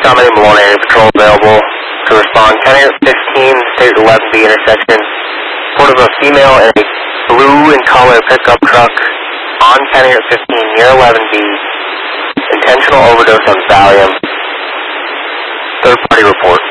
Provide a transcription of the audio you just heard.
Comedy Malone Area Patrol available to respond. 10-15, State 11B intersection. Report of a female in a blue in color pickup truck on 10-15 near 11B. Intentional overdose on Valium. Third party report.